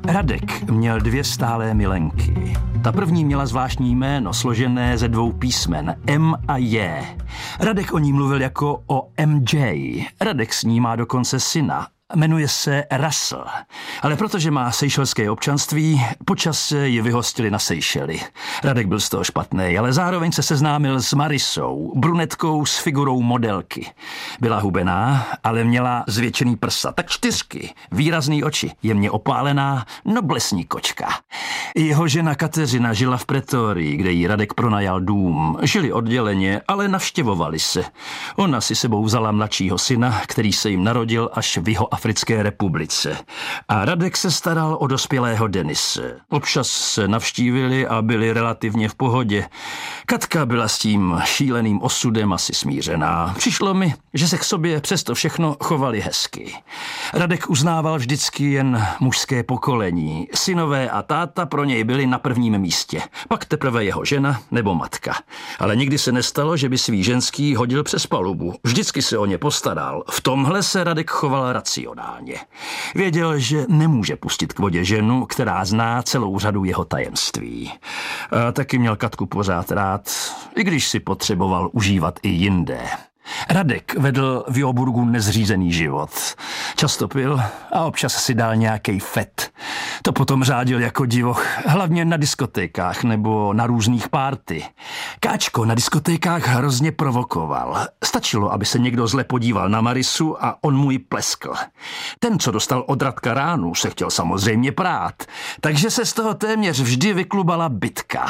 Radek měl 2 stálé milenky. Ta první měla zvláštní jméno, složené ze 2 písmen, M a J. Radek o ní mluvil jako o MJ. Radek s ní má dokonce syna. Jmenuje se Russell, ale protože má seychelské občanství, počas ji vyhostili na Seychely. Radek byl z toho špatný, ale zároveň se seznámil s Marisou, brunetkou s figurou modelky. Byla hubená, ale měla zvětšený prsa, tak 4, výrazný oči, jemně opálená, noblesní kočka. Jeho žena Kateřina žila v Pretorii, kde jí Radek pronajal dům. Žili odděleně, ale navštěvovali se. Ona si sebou vzala mladšího syna, který se jim narodil až v Jihoafrické republice. A Radek se staral o dospělého Denise. Občas se navštívili a byli relativně v pohodě. Katka byla s tím šíleným osudem asi smířená. Přišlo mi, že se k sobě přesto všechno chovali hezky. Radek uznával vždycky jen mužské pokolení. Synové a táta pro něj byli na prvním místě. Pak teprve jeho žena nebo matka. Ale nikdy se nestalo, že by svý ženský hodil přes palubu. Vždycky se o ně postaral. V tomhle se Radek choval racionálně. Věděl, že nemůže pustit k vodě ženu, která zná celou řadu jeho tajemství. A taky měl Katku pořád rád, i když si potřeboval užívat i jinde. Radek vedl v Joburgu nezřízený život. Často pil a občas si dal nějaký fet. To potom řádil jako divoch, hlavně na diskotékách nebo na různých párty. Káčko na diskotékách hrozně provokoval. Stačilo, aby se někdo zle podíval na Marisu a on mu ji pleskl. Ten, co dostal od Radka ránu, se chtěl samozřejmě prát, takže se z toho téměř vždy vyklubala bitka.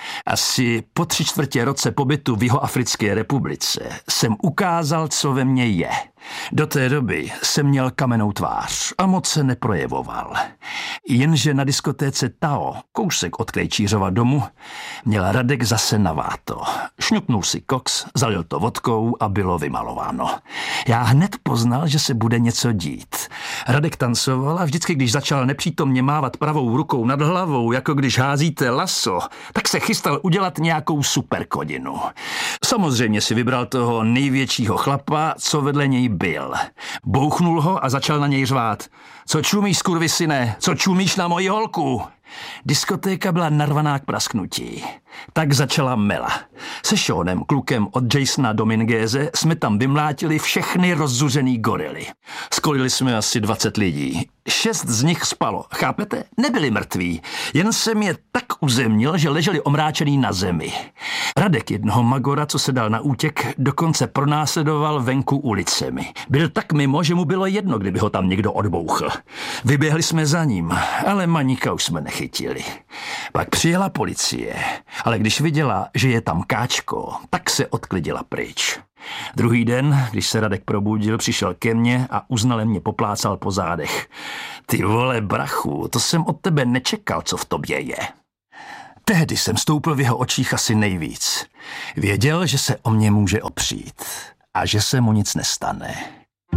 Asi po 3/4 roce pobytu v Jihoafrické republice jsem ukázal, co ve mně je. Do té doby jsem měl kamennou tvář a moc se neprojevoval. Jenže na diskotéce Tao, kousek od Krejčířova domu, měl Radek zase naváto. Šňupnul si koks, zalil to vodkou a bylo vymalováno. Já hned poznal, že se bude něco dít. Radek tancoval a vždycky, když začal nepřítomně mávat pravou rukou nad hlavou, jako když házíte laso, tak se chystal udělat nějakou superkodinu. Samozřejmě si vybral toho největšího chlapa, co vedle něj byl. Bouchnul ho a začal na něj řvát. Co čumíš, skurvisyne? Co čumíš na moji holku? Diskotéka byla narvaná k prasknutí. Tak začala mela. Se Seanem, klukem od Jasona Domingueze, jsme tam vymlátili všechny rozzuřený gorily. Skolili jsme asi 20 lidí. 6 z nich spalo, chápete? Nebyli mrtví, jen jsem je tak uzemnil, že leželi omráčený na zemi. Radek jednoho magora, co se dal na útěk, dokonce pronásledoval venku ulicemi. Byl tak mimo, že mu bylo jedno, kdyby ho tam někdo odbouchl. Vyběhli jsme za ním, ale maníka už jsme nechytili. Pak přijela policie, ale když viděla, že je tam Káčko, tak se odklidila pryč. Druhý den, když se Radek probudil, přišel ke mně a uznale mě poplácal po zádech. Ty vole, brachu, to jsem od tebe nečekal, co v tobě je. Tehdy jsem stoupil v jeho očích asi nejvíc. Věděl, že se o mě může opřít a že se mu nic nestane.